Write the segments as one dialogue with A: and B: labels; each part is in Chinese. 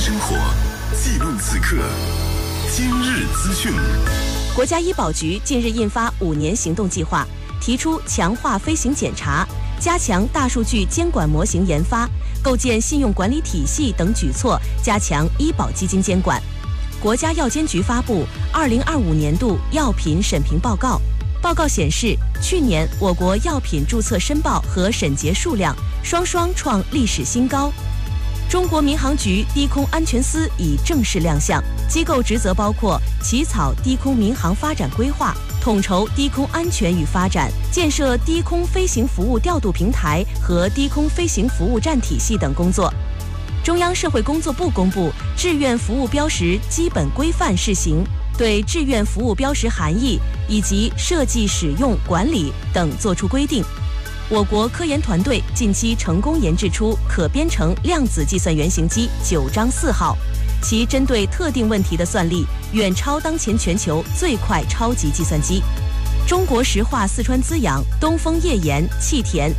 A: 生活，记录此刻。今日资讯。
B: 国家医保局近日印发5年行动计划，提出强化飞行检查、加强大数据监管模型研发、构建信用管理体系等举措，加强医保基金监管。国家药监局发布2025年度药品审评报告。报告显示，去年我国药品注册申报和审结数量双双创历史新高。中国民航局低空安全司已正式亮相，机构职责包括起草低空民航发展规划、统筹低空安全与发展、建设低空飞行服务调度平台和低空飞行服务站体系等工作。中央社会工作部公布《志愿服务标识基本规范试行》，对志愿服务标识含义以及设计、使用、管理等作出规定。我国科研团队近期成功研制出可编程量子计算原型机9章4号，其针对特定问题的算力远超当前全球最快超级计算机。中国石化四川资阳东风页岩气田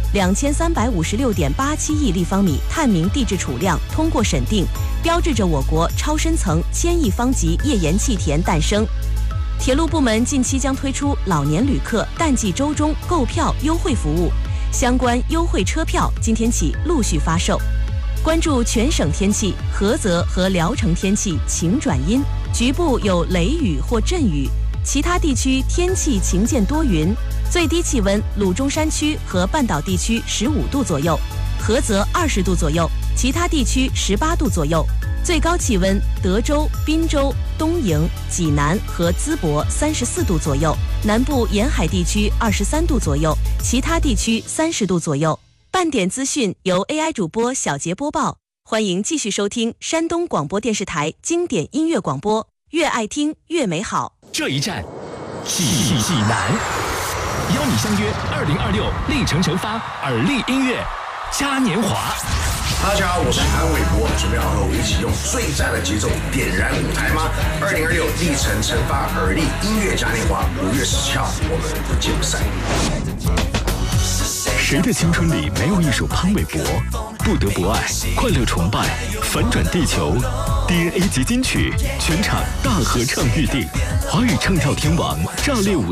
B: 2356.87亿立方米探明地质储量通过审定，标志着我国超深层1000亿方级页岩气田诞生。铁路部门近期将推出老年旅客淡季周中购票优惠服务，相关优惠车票今天起陆续发售。关注全省天气，菏泽和聊城天气晴转阴，局部有雷雨或阵雨。其他地区天气晴见多云，最低气温鲁中山区和半岛地区15度左右，菏泽20度左右，其他地区18度左右。最高气温德州、滨州、东营、济南和淄博34度左右，南部沿海地区23度左右，其他地区30度左右。半点资讯由 AI 主播小杰播报，欢迎继续收听山东广播电视台经典音乐广播，越爱听越美好。
C: 这一站，济南，邀你相约2026历程成发耳力音乐嘉年华。
D: 大家好，我是潘玮柏，准备好和我一起用最赞的节奏点燃舞台吗？2026历程成发耳力音乐嘉年华，5月17号，我们不见不散。
C: 谁的青春里没有一首潘玮柏？不得不爱，快乐崇拜，反转地球 DNA 级金曲，全场大合唱预定，华语唱跳天王炸裂舞